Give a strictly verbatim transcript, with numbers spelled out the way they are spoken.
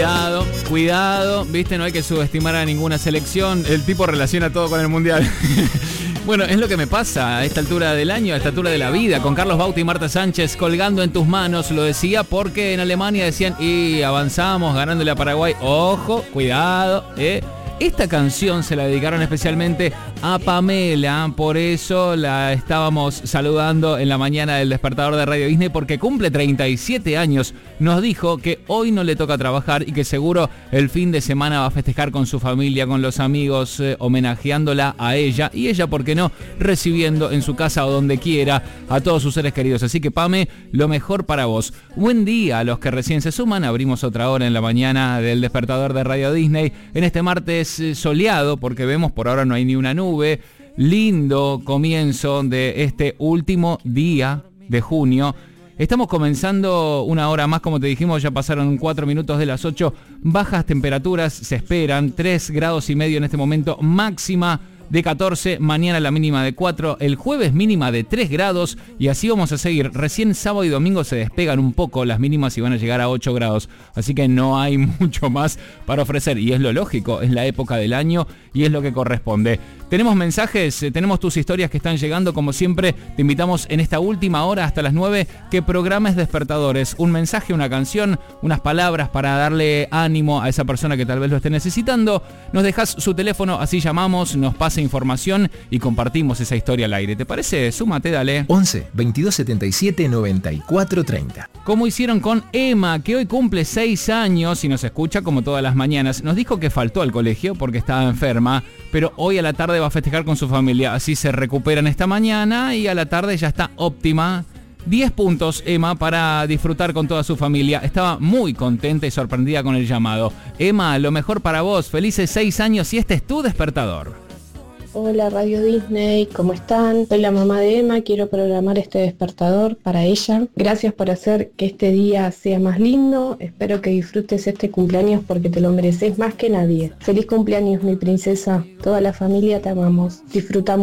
cuidado, cuidado, viste, no hay que subestimar a ninguna selección. El tipo relaciona todo con el mundial. Bueno, es lo que me pasa a esta altura del año, a esta altura de la vida, con Carlos Bauti y Marta Sánchez colgando en tus manos. Lo decía porque en Alemania decían, y avanzamos ganándole a Paraguay. Ojo, cuidado, eh. Esta canción se la dedicaron especialmente a Pamela, por eso la estábamos saludando en la mañana del despertador de Radio Disney, porque cumple treinta y siete años. Nos dijo que hoy no le toca trabajar y que seguro el fin de semana va a festejar con su familia, con los amigos, eh, homenajeándola a ella y ella, ¿por qué no?, recibiendo en su casa o donde quiera a todos sus seres queridos. Así que, Pame, lo mejor para vos. Buen día a los que recién se suman. Abrimos otra hora en la mañana del despertador de Radio Disney en este martes soleado, porque vemos por ahora no hay ni una nube. Lindo comienzo de este último día de junio. Estamos comenzando una hora más, como te dijimos, ya pasaron cuatro minutos de las ocho. Bajas temperaturas se esperan, tres grados y medio en este momento, máxima de catorce, mañana la mínima de cuatro, el jueves mínima de tres grados y así vamos a seguir. Recién sábado y domingo se despegan un poco las mínimas y van a llegar a ocho grados, así que no hay mucho más para ofrecer y es lo lógico, es la época del año y es lo que corresponde. Tenemos mensajes, tenemos tus historias que están llegando, como siempre te invitamos en esta última hora hasta las nueve que programes despertadores, un mensaje, una canción, unas palabras para darle ánimo a esa persona que tal vez lo esté necesitando. Nos dejas su teléfono, así llamamos, nos pasa información y compartimos esa historia al aire. ¿Te parece? Súmate, dale. once, veintidós setenta y siete, noventa y cuatro treinta. Como hicieron con Emma, que hoy cumple seis años y nos escucha como todas las mañanas. Nos dijo que faltó al colegio porque estaba enferma, pero hoy a la tarde va a festejar con su familia. Así se recuperan esta mañana y a la tarde ya está óptima. diez puntos, Emma, para disfrutar con toda su familia. Estaba muy contenta y sorprendida con el llamado. Emma, lo mejor para vos. Felices seis años y este es tu despertador. Hola Radio Disney, ¿cómo están? Soy la mamá de Emma, quiero programar este despertador para ella. Gracias por hacer que este día sea más lindo, espero que disfrutes este cumpleaños porque te lo mereces más que nadie. Feliz cumpleaños, mi princesa, toda la familia te amamos, disfrutamos.